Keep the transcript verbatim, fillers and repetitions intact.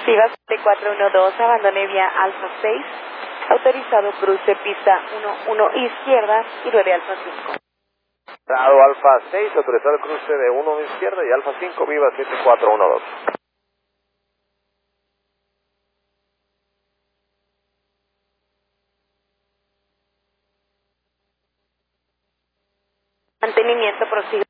Viva siete cuatro uno dos, abandone vía Alfa seis, autorizado cruce pista uno uno izquierda y nueve Alfa cinco. Dado Alfa seis, autorizado el cruce de uno izquierda y Alfa cinco, Viva siete cuatro uno dos. Mantenimiento, prosigue.